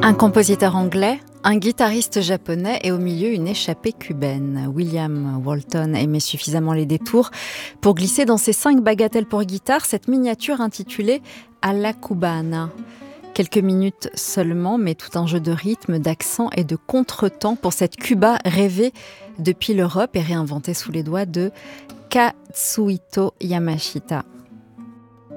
Un compositeur anglais, un guitariste japonais et au milieu une échappée cubaine. William Walton aimait suffisamment les détours pour glisser dans ses 5 bagatelles pour guitare cette miniature intitulée « À la cubana ». Quelques minutes seulement, mais tout un jeu de rythme, d'accent et de contretemps pour cette Cuba rêvée depuis l'Europe et réinventée sous les doigts de Katsuhito Yamashita.